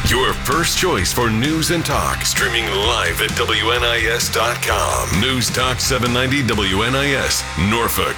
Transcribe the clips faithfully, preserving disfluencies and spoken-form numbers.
Your first choice for news and talk. Streaming live at W N I S dot com. News Talk seven ninety W N I S, Norfolk.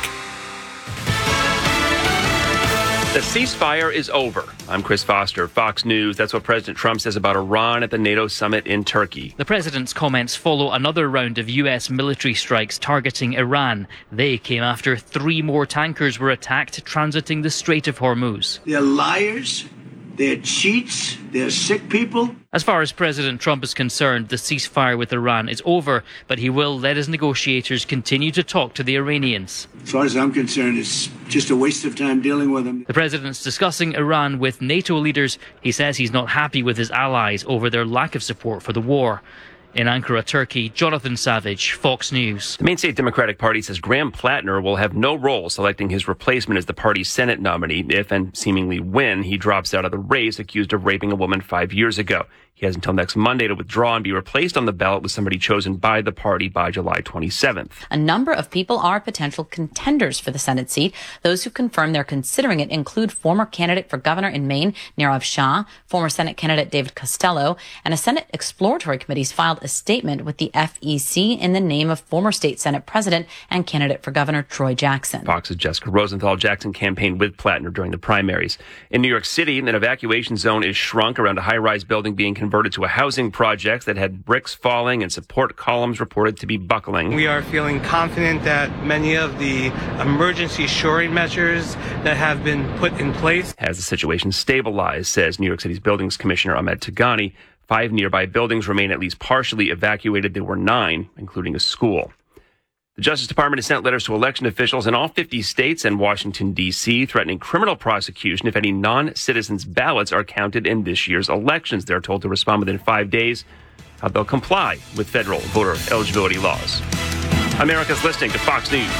The ceasefire is over. I'm Chris Foster, Fox News. That's what President Trump says about Iran at the NATO summit in Turkey. The president's comments follow another round of U S military strikes targeting Iran. They came after three more tankers were attacked transiting the Strait of Hormuz. They're liars. They're cheats. They're sick people. As far as President Trump is concerned, the ceasefire with Iran is over, but he will let his negotiators continue to talk to the Iranians. As far as I'm concerned, it's just a waste of time dealing with them. The president's discussing Iran with NATO leaders. He says he's not happy with his allies over their lack of support for the war. In Ankara, Turkey, Jonathan Savage, Fox News. The Maine State Democratic Party says Graham Plattner will have no role selecting his replacement as the party's Senate nominee if, and seemingly when, he drops out of the race accused of raping a woman five years ago. He has until next Monday to withdraw and be replaced on the ballot with somebody chosen by the party by July twenty-seventh. A number of people are potential contenders for the Senate seat. Those who confirm they're considering it include former candidate for governor in Maine, Nirav Shah, former Senate candidate David Costello, and a Senate exploratory committee's filed a statement with the F E C in the name of former state Senate president and candidate for governor Troy Jackson. Fox's Jessica Rosenthal. Jackson campaigned with Plattner during the primaries. In New York City, an evacuation zone is shrunk around a high-rise building being converted to a housing project that had bricks falling and support columns reported to be buckling. We are feeling confident that many of the emergency shoring measures that have been put in place has the situation stabilized, says New York City's Buildings Commissioner Ahmed Tagani. Five nearby buildings remain at least partially evacuated. There were nine, including a school. The Justice Department has sent letters to election officials in all fifty states and Washington, D C, threatening criminal prosecution if any non-citizens' ballots are counted in this year's elections. They're told to respond within five days how they'll comply with federal voter eligibility laws. America's listening to Fox News.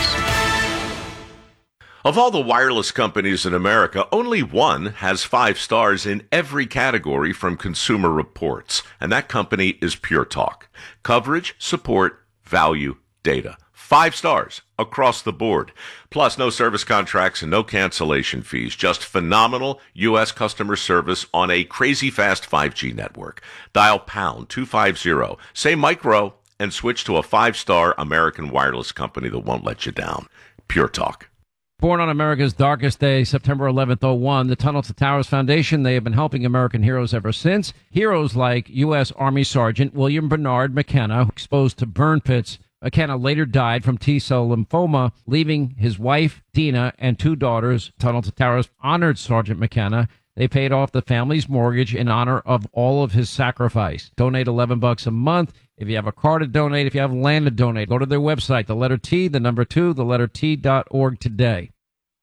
Of all the wireless companies in America, only one has five stars in every category from Consumer Reports, and that company is Pure Talk. Coverage, support, value, data. Five stars across the board. Plus, no service contracts and no cancellation fees. Just phenomenal U S customer service on a crazy fast five G network. Dial pound two fifty, say micro, and switch to a five-star American wireless company that won't let you down. Pure Talk. Born on America's darkest day, September eleventh, oh one, the Tunnel to Towers Foundation, they have been helping American heroes ever since. Heroes like U S Army Sergeant William Bernard McKenna, exposed to burn pits. McKenna later died from T-cell lymphoma, leaving his wife, Dina, and two daughters. Tunnel to Towers honored Sergeant McKenna. They paid off the family's mortgage in honor of all of his sacrifice. Donate eleven bucks a month. If you have a car to donate, if you have land to donate, go to their website, the letter T, the number two, the letter T dot org today.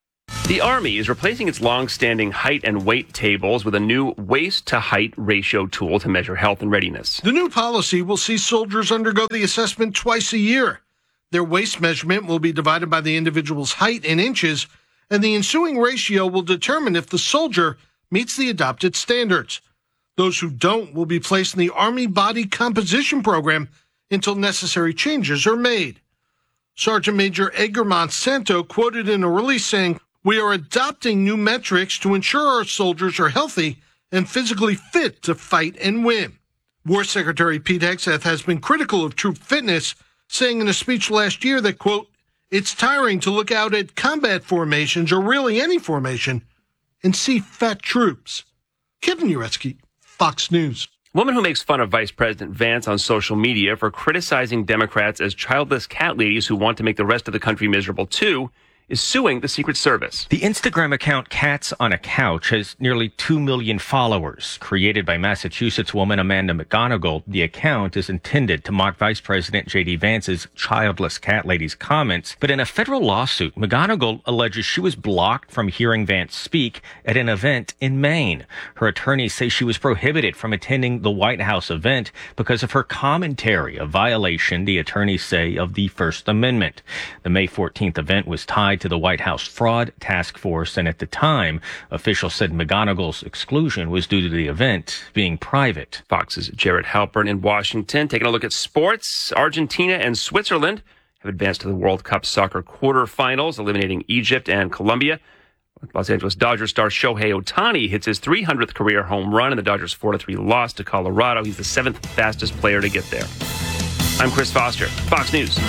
The Army is replacing its long-standing height and weight tables with a new waist-to-height ratio tool to measure health and readiness. The new policy will see soldiers undergo the assessment twice a year. Their waist measurement will be divided by the individual's height in inches, and the ensuing ratio will determine if the soldier meets the adopted standards. Those who don't will be placed in the Army Body Composition Program until necessary changes are made. Sergeant Major Edgar Monsanto quoted in a release saying, "We are adopting new metrics to ensure our soldiers are healthy and physically fit to fight and win." War Secretary Pete Hegseth has been critical of troop fitness, saying in a speech last year that, quote, "It's tiring to look out at combat formations or really any formation and see fat troops." Kevin Uretsky, Fox News. Woman who makes fun of Vice President Vance on social media for criticizing Democrats as childless cat ladies who want to make the rest of the country miserable too is suing the Secret Service. The Instagram account Cats on a Couch has nearly two million followers. Created by Massachusetts woman Amanda McGonigal, the account is intended to mock Vice President J D Vance's childless cat lady's comments. But in a federal lawsuit, McGonigal alleges she was blocked from hearing Vance speak at an event in Maine. Her attorneys say she was prohibited from attending the White House event because of her commentary, a violation, the attorneys say, of the First Amendment. The May fourteenth event was tied to the White House Fraud Task Force, and at the time, officials said McGonigal's exclusion was due to the event being private. Fox's Jared Halpern in Washington. Taking a look at sports, Argentina and Switzerland have advanced to the World Cup soccer quarterfinals, eliminating Egypt and Colombia. Los Angeles Dodgers star Shohei Ohtani hits his three hundredth career home run in the Dodgers' four to three loss to Colorado. He's the seventh fastest player to get there. I'm Chris Foster, Fox News.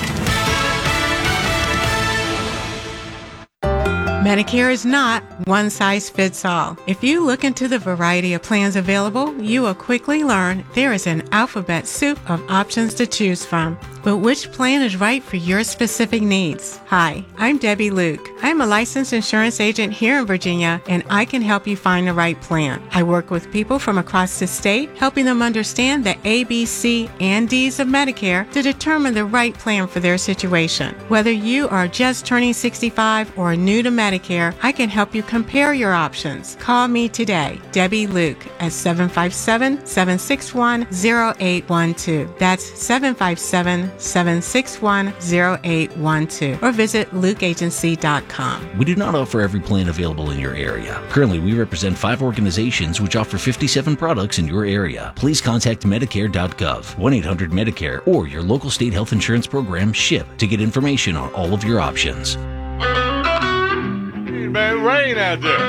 Medicare is not one size fits all. If you look into the variety of plans available, you will quickly learn there is an alphabet soup of options to choose from. But which plan is right for your specific needs? Hi, I'm Debbie Luke. I'm a licensed insurance agent here in Virginia, and I can help you find the right plan. I work with people from across the state, helping them understand the A, B, C, and D's of Medicare to determine the right plan for their situation. Whether you are just turning sixty-five or new to Medicare, I can help you compare your options. Call me today, Debbie Luke, at seven five seven, seven six one, zero eight one two. That's seven five seven, seven six one, zero eight one two. Or visit luke agency dot com. We do not offer every plan available in your area. Currently, we represent five organizations which offer fifty-seven products in your area. Please contact medicare dot gov, one eight hundred Medicare, or your local state health insurance program, SHIP, to get information on all of your options. Man, rain out there.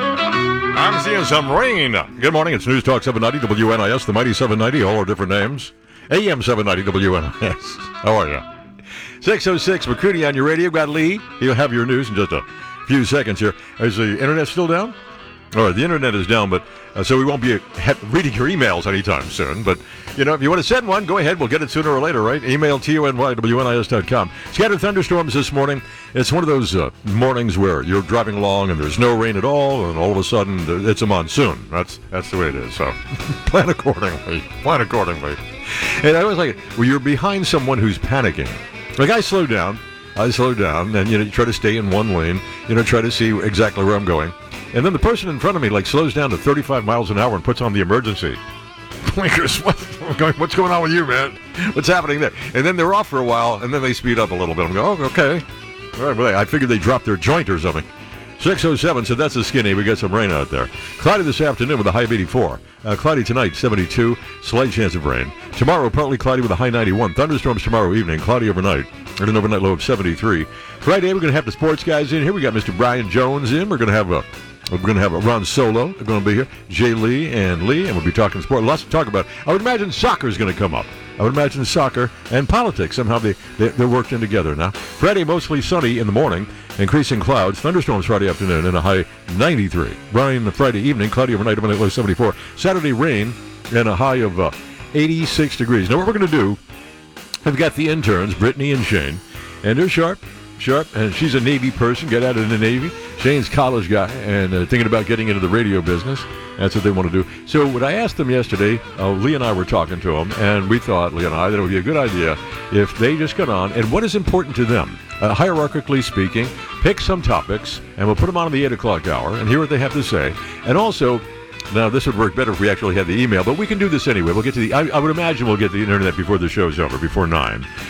I'm seeing some rain. Good morning. It's News Talk seven ninety W N I S, the mighty seven ninety, all our different names. A M seven ninety W N I S. How are you? six oh six McCready on your radio. Got Lee. He'll have your news in just a few seconds here. Is the internet still down? All right, the internet is down, but uh, so we won't be uh, reading your emails anytime soon. But, you know, if you want to send one, go ahead. We'll get it sooner or later, right? Email T O N Y W N I S dot com. Scattered thunderstorms this morning. It's one of those uh, mornings where you're driving along and there's no rain at all, and all of a sudden it's a monsoon. That's that's the way it is. So plan accordingly. Plan accordingly. And I always like it where you're behind someone who's panicking. Like, I slow down. I slow down, and, you know, you try to stay in one lane. You know, try to see exactly where I'm going. And then the person in front of me, like, slows down to thirty-five miles an hour and puts on the emergency blinkers. What's going on with you, man? What's happening there? And then they're off for a while, and then they speed up a little bit. I'm going, oh, okay. All right, well, I figured they dropped their joint or something. six oh seven, so that's a skinny. We got some rain out there. Cloudy this afternoon with a high of eighty-four. Uh, cloudy tonight, seventy-two. Slight chance of rain. Tomorrow, partly cloudy with a high ninety-one. Thunderstorms tomorrow evening. Cloudy overnight. And an overnight low of seventy-three. Friday, we're going to have the sports guys in here. We got Mister Brian Jones in. We're going to have a... We're going to have a Ron Solo. They're going to be here. Jay Lee and Lee, and we'll be talking sport. Lots to talk about. I would imagine soccer is going to come up. I would imagine soccer and politics. Somehow they, they, they're worked in together now. Friday, mostly sunny in the morning. Increasing clouds. Thunderstorms Friday afternoon and a high ninety-three. Brian, the Friday evening. Cloudy overnight, overnight low seventy-four. Saturday, rain and a high of uh, eighty-six degrees. Now, what we're going to do, I've got the interns, Brittany and Shane, and they're sharp. Sharp, and she's a Navy person, get out of the Navy. Shane's a college guy and uh, thinking about getting into the radio business. That's what they want to do. So what I asked them yesterday, uh, Lee and I were talking to them, and we thought, Lee and I, that it would be a good idea if they just got on, and what is important to them, uh, hierarchically speaking, pick some topics, and we'll put them on in the eight o'clock hour and hear what they have to say. And also, now, this would work better if we actually had the email, but we can do this anyway. We'll get to the, I, I would imagine we'll get the internet before the show's over, before nine.